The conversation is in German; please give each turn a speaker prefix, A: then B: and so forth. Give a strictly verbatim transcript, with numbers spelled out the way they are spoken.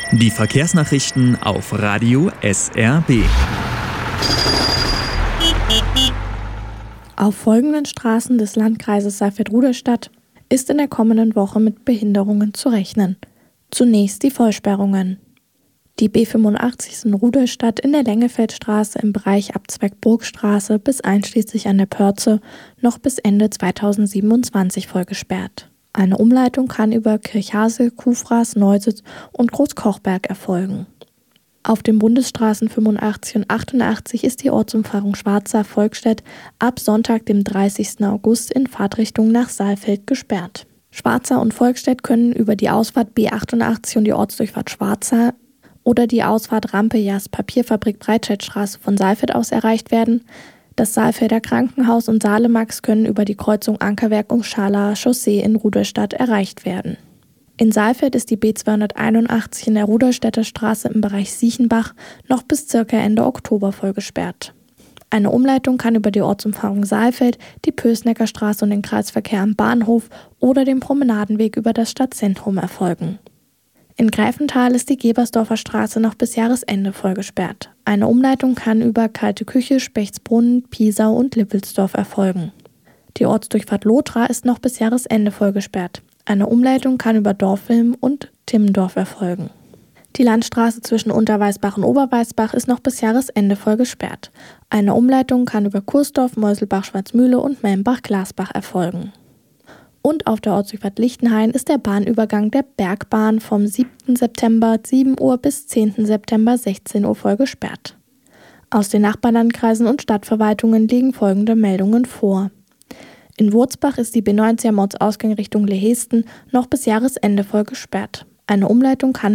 A: Die Verkehrsnachrichten auf Radio S R B.
B: Auf folgenden Straßen des Landkreises Saalfeld-Rudolstadt ist in der kommenden Woche mit Behinderungen zu rechnen. Zunächst die Vollsperrungen. Die B fünfundachtzig ist in Rudolstadt in der Lengefeldstraße im Bereich ab Zweckburgstraße bis einschließlich an der Pörze noch bis Ende zweitausendsiebenundzwanzig vollgesperrt. Eine Umleitung kann über Kirchhasel, Kufras, Neusitz und Großkochberg erfolgen. Auf den Bundesstraßen fünfundachtzig und achtundachtzig ist die Ortsumfahrung Schwarza-Volkstedt ab Sonntag, dem dreißigsten August in Fahrtrichtung nach Saalfeld gesperrt. Schwarza und Volkstedt können über die Ausfahrt B achtundachtzig und die Ortsdurchfahrt Schwarza oder die Ausfahrt Rampe Jas Papierfabrik Breitscheidstraße von Saalfeld aus erreicht werden. Das Saalfelder Krankenhaus und Salemax können über die Kreuzung Ankerwerk und Schalaer Chaussee in Rudolstadt erreicht werden. In Saalfeld ist die B zweihunderteinundachtzig in der Rudolstädter Straße im Bereich Siechenbach noch bis circa Ende Oktober vollgesperrt. Eine Umleitung kann über die Ortsumfahrung Saalfeld, die Pößnecker Straße und den Kreisverkehr am Bahnhof oder den Promenadenweg über das Stadtzentrum erfolgen. In Greifenthal ist die Gebersdorfer Straße noch bis Jahresende vollgesperrt. Eine Umleitung kann über Kalte Küche, Spechtsbrunnen, Piesau und Lippelsdorf erfolgen. Die Ortsdurchfahrt Lothra ist noch bis Jahresende vollgesperrt. Eine Umleitung kann über Dorfilm und Timmendorf erfolgen. Die Landstraße zwischen Unterweißbach und Oberweißbach ist noch bis Jahresende voll gesperrt. Eine Umleitung kann über Kursdorf, Meuselbach-Schwarzmühle und Melmbach-Glasbach erfolgen. Und auf der Ortsdurchfahrt Lichtenhain ist der Bahnübergang der Bergbahn vom siebten September sieben Uhr bis zehnten September sechzehn Uhr voll gesperrt. Aus den Nachbarlandkreisen und Stadtverwaltungen liegen folgende Meldungen vor. In Wurzbach ist die B neunzig am Ortsausgang Richtung Lehesten noch bis Jahresende voll gesperrt. Eine Umleitung kann